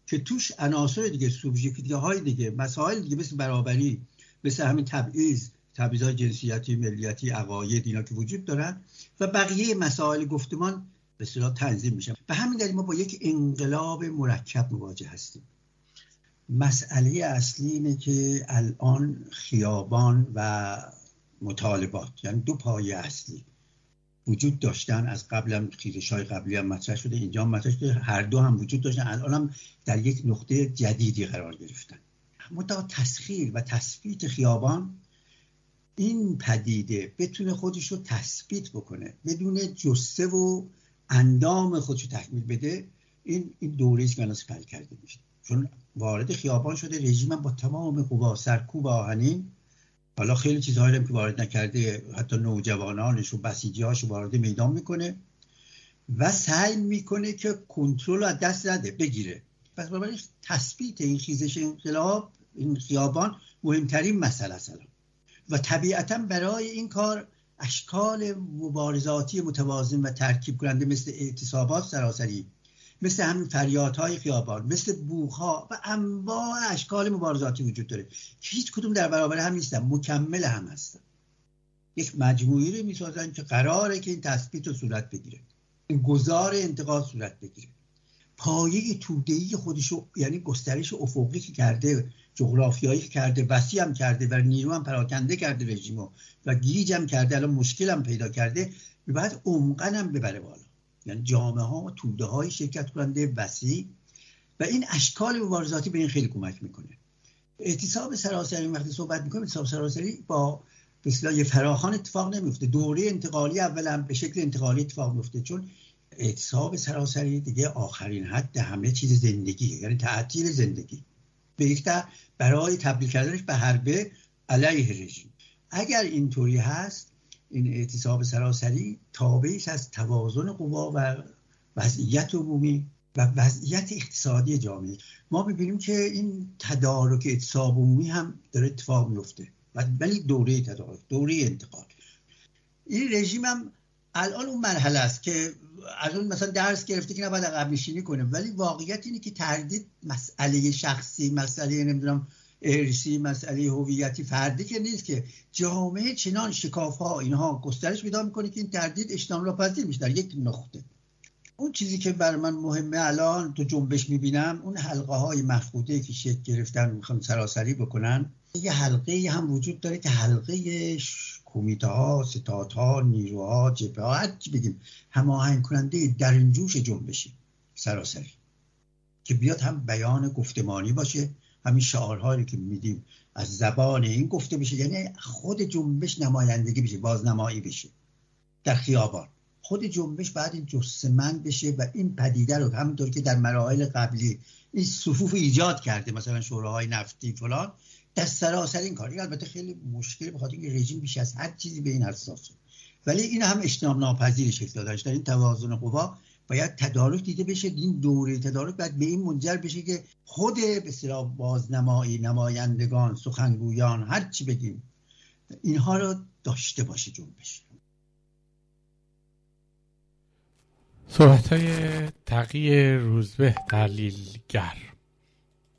که توش عناصر دیگه، سوبژکتیته های دیگه، مسائل دیگه مثل برابری، مثل همین تبعیض‌های جنسیتی، ملیتی، عقاید، اینا که وجود دارن و بقیه مسائل گفتمان به اصطلاح تنظیم میشن. به همین دلیل ما با یک انقلاب مرکب مواجه هستیم. مسئله اصلی اینه که الان خیابان و مطالبات، یعنی دو پایه اصلی وجود داشتن، از قبل هم خیزش‌های قبلی هم مطرح شده، اینجا هم مطرح شده، هر دو هم وجود داشتن، الان هم در یک نقطه جدیدی قرار گرفتن. مدام تسخیر و تثبیت خیابان، این پدیده بتونه خودش رو تثبیت بکنه بدون جثه و اندام خودش رو تکمیل بده، این دوره‌ای که الان سپری کرده میشه. چون وارد خیابان شده، رژیم با تمام قوا، سرکوب آهنین، حالا خیلی چیزهایی هم که وارد نکرده، حتی نوجوانانش و بسیجی‌هاش وارد میدان میکنه و سعی میکنه که کنترل از دست نده، بگیره. پس بنابراین تثبیت این خیزش انقلاب، این خیابان مهمترین مسئله است. و طبیعتاً برای این کار اشکال مبارزاتی متوازن و ترکیب کننده مثل اعتصابات سراسری، مثل همین فریادهای خیابان، مثل بوق‌ها و انواع اشکال مبارزاتی وجود داره که هیچ کدوم در برابر هم نیستن، مکمل هم هستن. یک مجموعی رو میسازن که قراره که این تثبیت رو صورت بگیره، این گذار انتقاد صورت بگیره. پایه توده‌ای خودشو، یعنی گسترش افقی که کرده، جغرافیایی که کرده، وسیع هم کرده و نیرو هم پراکنده کرده رژیمو و گیج هم کرده، الان مشکل هم پیدا کرده، بعد عمقاً هم ببره بالا. یعنی جامعه ها و توده های شرکت کننده وسیع و این اشکال مبارزاتی به این خیلی کمک میکنه. اعتصاب سراسری وقتی صحبت میکنیم، اعتصاب سراسری با به اصطلاح یه فراخوان اتفاق نمیفته. دوره انتقالی اولا به شکل انتقالی اتفاق میفته، چون اعتصاب سراسری دیگه آخرین حد همه چیز زندگیه، یعنی تعطیل زندگی به یک برای تبدیل کردنش به حربه علیه رژیم. اگر اینطوری هست، این اعتصاب سراسری تابعش از توازن قوا و وضعیت عمومی و وضعیت اقتصادی جامعه. ما ببینیم که این تدارک اعتصاب عمومی هم داره اتفاق میفته، ولی دوره تدارک، دوره انتقال. این رژیم هم الان اون مرحله است که از اون مثلا درس گرفته که نباید عقب نشینی کنه، ولی واقعیت اینه که تردید مسئله شخصی، مسئله نمیدونم ارثی، مسئله هویتی فردی که نیست، که جامعه چنان شکاف‌ها اینها گسترش پیدا میکنه که این تردید اجتناب ناپذیر میشه در یک نقطه. اون چیزی که برای من مهمه الان تو جنبش میبینم، اون حلقه های مفقوده که شکل گرفتن میخوان سراسری بکنن. یه حلقه هم وجود داره که حلقه کمیته ها، ستاد ها، نیروها، جبهه ها، هر چی بگیم، هماهنگ کننده در این جوش جنبشی سراسری که بیاد هم بیان گفتمانی باشه، همین شعارهایی که میدیم از زبان این گفته بشه، یعنی خود جنبش نمایندگی بشه، بازنمایی بشه در خیابان. خود جنبش بعد این جسمن بشه و این پدیده رو همونطور که در مراحل قبلی این صفوف ایجاد کرده، مثلا شوراهای نفتی فلان، در سراسر این کار. البته خیلی مشکل، بخاطر اینکه رژیم بیش از هر چیزی به این حساسه، ولی این هم اجتناب ناپذیر شکل داده. در این توازن قوا باید تدارک دیده بشه. این دوره تدارک باید به این منجر بشه که خود به اصطلاح بازنمایی، نمایندگان، سخنگویان، هر چی بگیم، اینها رو داشته باشه جنبش. صحبت‌های تقی روزبه تحلیلگر.